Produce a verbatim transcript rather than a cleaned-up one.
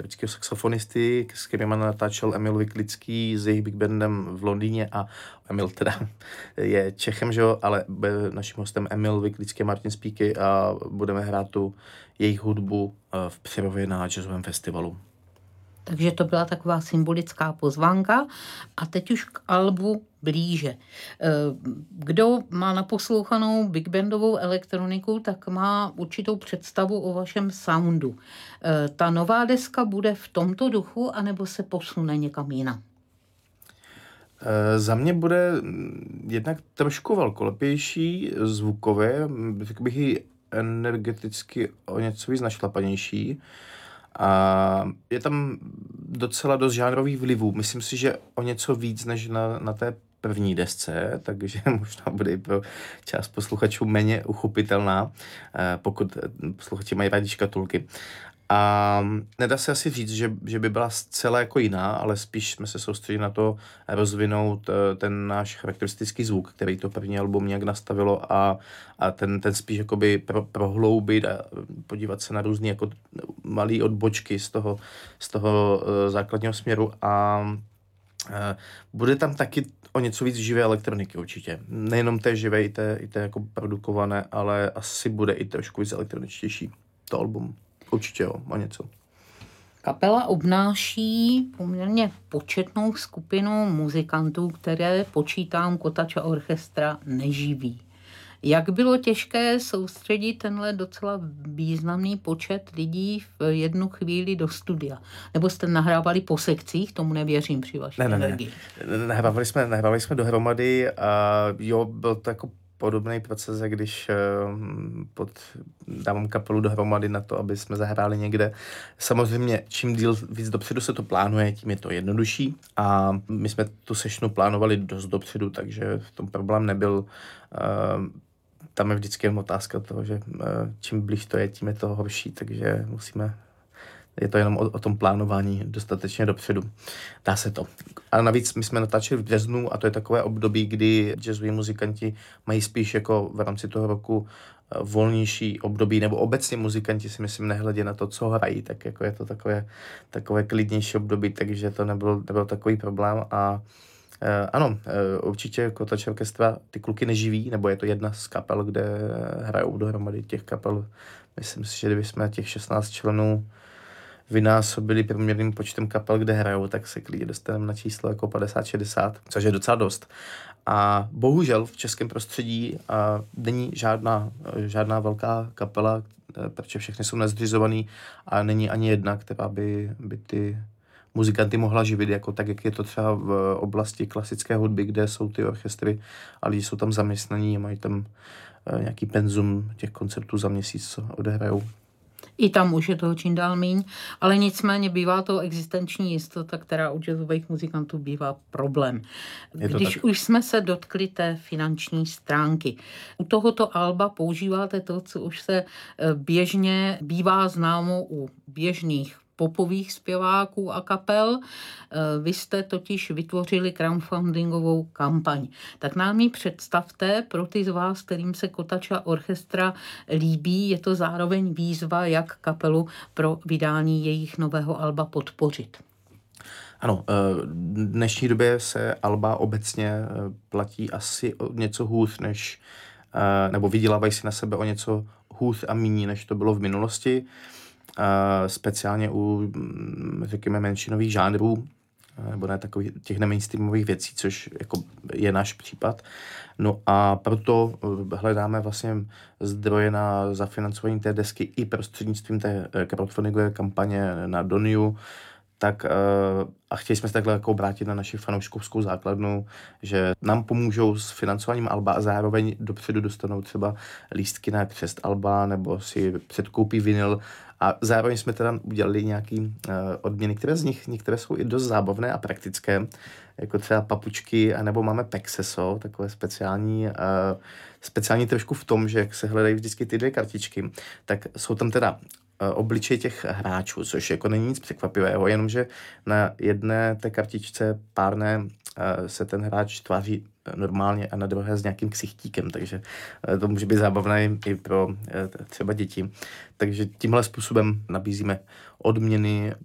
amerického saxofonisty, s kterými natáčel Emil Vyklický s jejich big bandem v Londýně a Emil teda je Čechem, že jo, ale naším hostem Emil Vyklický a Martin Spíky a budeme hrát tu jejich hudbu v Přerově na jazzovém festivalu. Takže to byla taková symbolická pozvánka a teď už k albu blíže. Kdo má naposlouchanou big bandovou elektroniku, tak má určitou představu o vašem soundu. Ta nová deska bude v tomto duchu, anebo se posune někam jinam? Za mě bude jednak trošku velkolepější zvukově, řekl bych i energeticky o něco víc našlapanější. A je tam docela dost žánrových vlivů. Myslím si, že o něco víc než na, na té první desce, takže možná bude i pro část posluchačů méně uchopitelná, pokud posluchači mají rádi škatulky. A nedá se asi říct, že, že by byla zcela jako jiná, ale spíš jsme se soustředili na to rozvinout ten náš charakteristický zvuk, který to první album nějak nastavilo a, a ten, ten spíš jakoby pro, prohloubit a podívat se na různý jako malý odbočky z toho, z toho uh, základního směru a uh, bude tam taky o něco víc živé elektroniky určitě. Nejenom té živé, i té, i té jako produkované, ale asi bude i trošku víc elektroničtější to album. Určitě jo, má něco. Kapela obnáší poměrně početnou skupinu muzikantů, které, počítám, Kotač a orchestra neživí. Jak bylo těžké soustředit tenhle docela významný počet lidí v jednu chvíli do studia? Nebo jste nahrávali po sekcích? Tomu nevěřím při vaší ne, ne, energii. Ne, nahrávali jsme, nahrávali jsme dohromady a jo, byl to jako podobný proces, když uh, pod, dávám kapelu dohromady na to, aby jsme zahráli někde. Samozřejmě, čím díl víc dopředu se to plánuje, tím je to jednodušší a my jsme tu sessionu plánovali dost dopředu, takže v tom problém nebyl. Uh, tam je vždycky jen otázka toho, že uh, čím blíž to je, tím je to horší, takže musíme je to jenom o, o tom plánování dostatečně dopředu. Dá se to. A navíc my jsme natáčeli v březnu a to je takové období, kdy jazzoví muzikanti mají spíš jako v rámci toho roku volnější období, nebo obecně muzikanti si myslím nehledě na to, co hrají, tak jako je to takové, takové klidnější období, takže to nebyl, nebyl takový problém a Uh, ano, uh, určitě Kotač orchestra ty kluky neživí, nebo je to jedna z kapel, kde hrajou dohromady těch kapel. Myslím si, že kdyby jsme těch šestnáct členů vynásobili průměrným počtem kapel, kde hrajou, tak se klidně dostaneme na číslo jako padesát šedesát, což je docela dost. A bohužel v českém prostředí uh, není žádná, žádná velká kapela, protože všechny jsou nezřizovaný a není ani jedna, která by, by ty muzikanty mohla živit, jako tak, jak je to třeba v oblasti klasické hudby, kde jsou ty orchestry a lidi jsou tam zaměstnaní a mají tam uh, nějaký penzum těch koncertů za měsíc, co odehrajou. I tam už je toho čím dál míň, ale nicméně bývá to existenční jistota, která u jazzových muzikantů bývá problém. Když tak. Už jsme se dotkli té finanční stránky. U tohoto alba používáte to, co už se běžně bývá známo u běžných popových zpěváků a kapel. Vy jste totiž vytvořili crowdfundingovou kampaň. Tak nám ji představte pro ty z vás, kterým se Kotač a orchestra líbí. Je to zároveň výzva, jak kapelu pro vydání jejich nového alba podpořit. Ano, v dnešní době se alba obecně platí asi něco hůř, než, nebo vydělávají si na sebe o něco hůř a míň, než to bylo v minulosti. Uh, speciálně u, řekněme, menšinových žánrů, nebo ne takových těch nemainstreamových věcí, což jako je náš případ. No a proto hledáme vlastně zdroje na zafinancování té desky i prostřednictvím té crowdfundingové kampaně na Doniu, tak uh, a chtěli jsme se takhle jako obrátit na naši fanouškovskou základnu, že nám pomůžou s financováním alba a zároveň dopředu dostanou třeba lístky na křest alba nebo si předkoupí vinyl. A zároveň jsme teda udělali nějaký uh, odměny, které z nich některé jsou i dost zábavné a praktické, jako třeba papučky, anebo máme Pexeso, takové speciální, uh, speciální trošku v tom, že jak se hledají vždycky ty dvě kartičky, tak jsou tam teda uh, obličej těch hráčů, což jako není nic překvapivého, jenomže na jedné té kartičce párné uh, se ten hráč tváří normálně a na druhé s nějakým ksichtíkem, takže to může být zábavné i pro třeba děti. Takže tímhle způsobem nabízíme odměny